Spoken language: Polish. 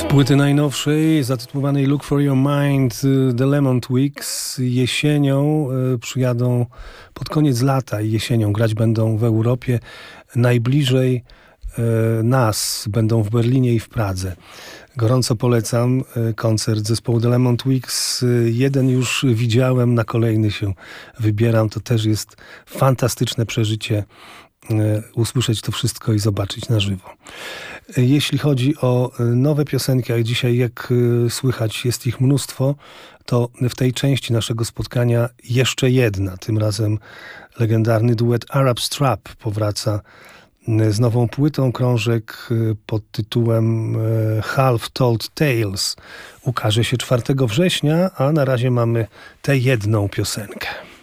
Płyty najnowszej, zatytułowanej Look for Your Mind, The Lemon Twigs, jesienią przyjadą pod koniec lata i jesienią grać będą w Europie. Najbliżej nas będą w Berlinie i w Pradze. Gorąco polecam koncert zespołu The Lemon Twigs. Jeden już widziałem, na kolejny się wybieram. To też jest fantastyczne przeżycie usłyszeć to wszystko i zobaczyć na żywo. Jeśli chodzi o nowe piosenki, a dzisiaj jak słychać jest ich mnóstwo, to w tej części naszego spotkania jeszcze jedna. Tym razem legendarny duet Arab Strap powraca z nową płytą. Krążek pod tytułem Half Told Tales ukaże się 4 września, a na razie mamy tę jedną piosenkę.